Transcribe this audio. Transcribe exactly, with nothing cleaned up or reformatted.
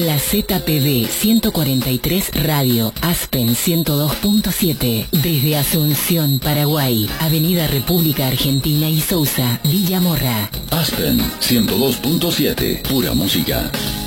La Z P D ciento cuarenta y tres Radio, Aspen ciento dos punto siete, desde Asunción, Paraguay, Avenida República Argentina y Sousa, Villa Morra. Aspen ciento dos punto siete, pura música.